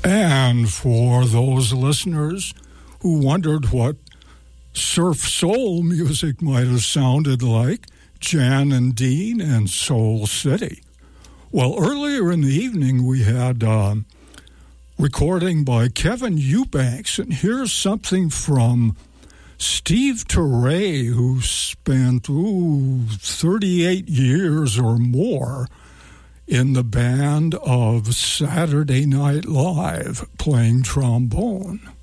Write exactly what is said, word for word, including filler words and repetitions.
And for those listeners who wondered what surf soul music might have sounded like, Jan and Dean and Soul City. Well, earlier in the evening we had uh, recording by Kevin Eubanks, and here's something from Steve Turre, who spent ooh, thirty-eight years or more in the band of Saturday Night Live playing trombone.